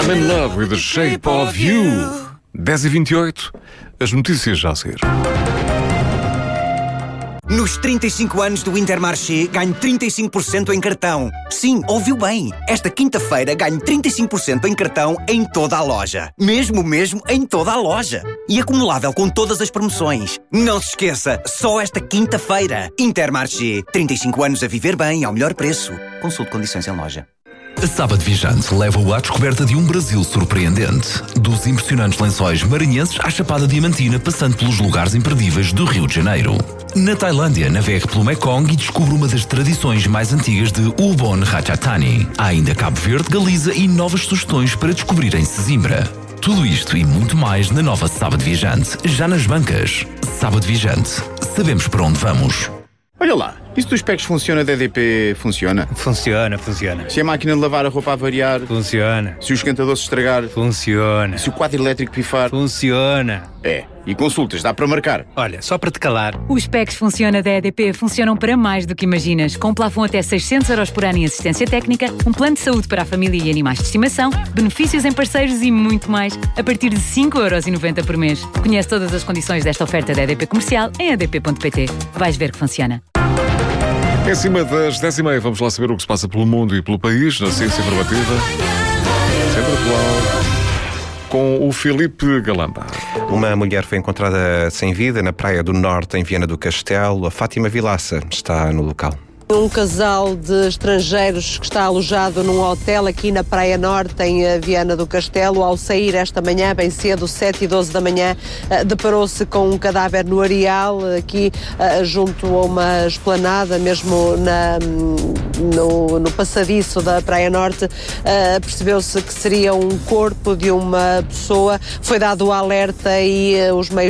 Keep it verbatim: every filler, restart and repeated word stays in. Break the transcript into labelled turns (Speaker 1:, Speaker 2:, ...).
Speaker 1: I'm in love with the shape of you. dez e vinte e oito, as notícias já a seguir.
Speaker 2: Nos trinta e cinco anos do Intermarché, ganho trinta e cinco por cento em cartão. Sim, ouviu bem. Esta quinta-feira ganho trinta e cinco por cento em cartão em toda a loja. Mesmo, mesmo, em toda a loja. E acumulável com todas as promoções. Não se esqueça, só esta quinta-feira. Intermarché, trinta e cinco anos a viver bem ao melhor preço. Consulte condições em loja.
Speaker 3: A Sábado Viajante leva-o à descoberta de um Brasil surpreendente. Dos impressionantes lençóis maranhenses à Chapada Diamantina, passando pelos lugares imperdíveis do Rio de Janeiro. Na Tailândia, navegue pelo Mekong e descubra uma das tradições mais antigas de Ubon Ratchathani. Há ainda Cabo Verde, Galiza e novas sugestões para descobrir em Sesimbra. Tudo isto e muito mais na nova Sábado Viajante, já nas bancas. Sábado Viajante. Sabemos para onde vamos.
Speaker 4: Olha lá, isso dos packs funciona da E D P funciona?
Speaker 5: Funciona, funciona.
Speaker 4: Se a máquina de lavar a roupa a variar?
Speaker 5: Funciona.
Speaker 4: Se o esquentador se estragar?
Speaker 5: Funciona.
Speaker 4: Se o quadro elétrico pifar?
Speaker 5: Funciona.
Speaker 4: É, e consultas, dá para marcar?
Speaker 5: Olha, só para te calar.
Speaker 6: Os packs Funciona da E D P funcionam para mais do que imaginas. Com plafond até seiscentos euros por ano em assistência técnica, um plano de saúde para a família e animais de estimação, benefícios em parceiros e muito mais, a partir de cinco euros e noventa por mês. Conhece todas as condições desta oferta da E D P Comercial em e d p ponto p t. Vais ver que funciona.
Speaker 1: Em cima das dez e meia, vamos lá saber o que se passa pelo mundo e pelo país, na ciência informativa. Sempre atual. Com o Filipe Galamba.
Speaker 7: Uma mulher foi encontrada sem vida na Praia do Norte, em Viana do Castelo. A Fátima Vilaça está no local.
Speaker 8: Um casal de estrangeiros que está alojado num hotel aqui na Praia Norte, em Viana do Castelo, ao sair esta manhã, bem cedo, sete e doze da manhã, deparou-se com um cadáver no areal, aqui junto a uma esplanada, mesmo na, no, no passadiço da Praia Norte. Percebeu-se que seria um corpo de uma pessoa. Foi dado o alerta e os meios